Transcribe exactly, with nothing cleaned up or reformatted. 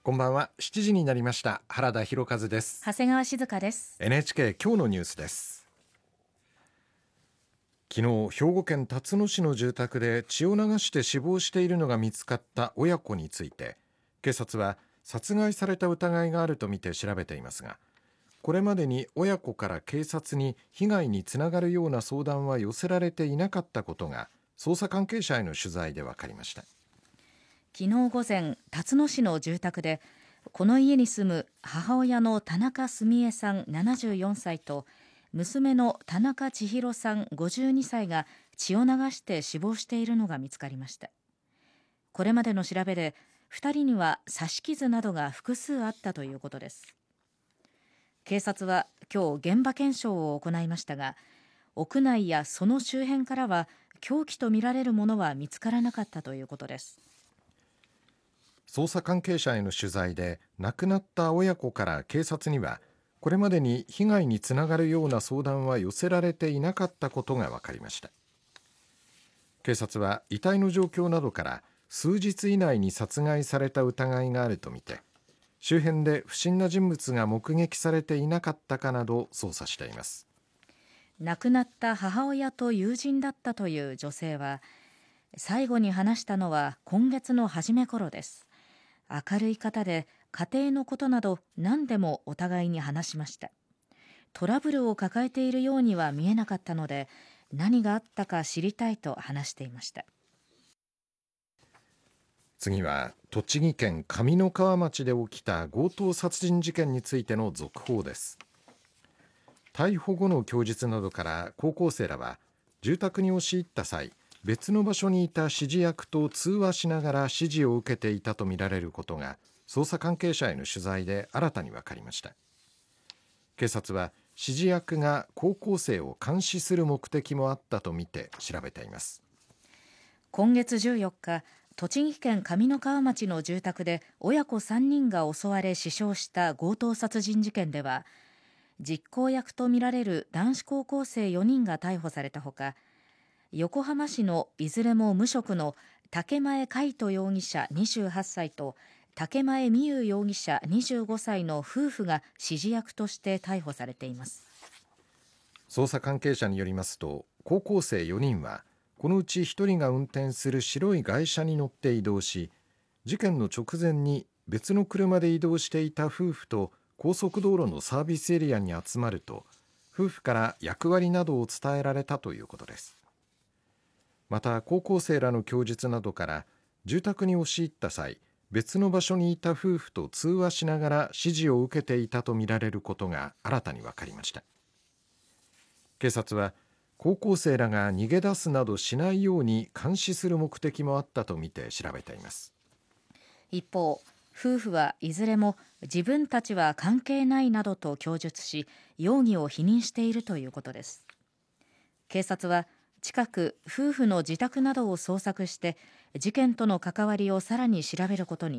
こんばんは。しちじになりました。原田博和です。 長谷川静香です。 エヌエイチケー 今日のニュースです。昨日、兵庫県辰野市の住宅で血を流して死亡しているのが見つかった親子について、警察は殺害された疑いがあるとみて調べていますが、これまでに親子から警察に被害につながるような相談は寄せられていなかったことが捜査関係者への取材で分かりました。 昨日午前、辰野市の住宅でこの家に住む母親の田中澄江さんななじゅうよんさいと娘の田中千尋さんごじゅうにさいが血を流して死亡しているのが見つかりました。これまでの調べでふたりには刺し傷などが複数あったということです。警察は今日現場検証を行いましたが、屋内やその周辺からは凶器とみられるものは見つからなかったということです。 捜査関係者への取材で、亡くなった親子から警察にはこれまでに被害につながるような相談は寄せられていなかったことが分かりました。警察は遺体の状況などから数日以内に殺害された疑いがあるとみて、周辺で不審な人物が目撃されていなかったかなど捜査しています。 亡くなった母親と友人だったという女性は、最後に話したのは今月の初め頃です。明るい方で家庭のことなど何でもお互いに話しました。トラブルを抱えているようには見えなかったので、何があったか知りたいと話していました。 次は栃木県上三川町で起きた強盗殺人事件についての続報です。逮捕後の供述などから高校生らは住宅に押し入った際、別の場所にいた指示役と通話しながら指示を受けていたとみられることが捜査関係者への取材で新たに分かりました。警察は指示役が高校生を監視する目的もあったとみて調べています。 今月じゅうよっか、栃木県上三川町の住宅で親子さんにんが襲われ死傷した強盗殺人事件では、実行役とみられる男子高校生よにんが逮捕されたほか、横浜市のいずれも無職の竹前海斗容疑者にじゅうはっさいと竹前美優容疑者にじゅうごさいの夫婦が指示役として逮捕されています。 捜査関係者によりますと、高校生よにんはこのうちひとりが運転する白い外車に乗って移動し、事件の直前に別の車で移動していた夫婦と高速道路のサービスエリアに集まると、夫婦から役割などを伝えられたということです。また高校生らの供述などから住宅に押し入った際、別の場所にいた夫婦と通話しながら指示を受けていたとみられることが新たに分かりました。警察は高校生らが逃げ出すなどしないように監視する目的もあったとみて調べています。 一方、夫婦はいずれも自分たちは関係ないなどと供述し、容疑を否認しているということです。警察は近く夫婦の自宅などを捜索して事件との関わりをさらに調べることに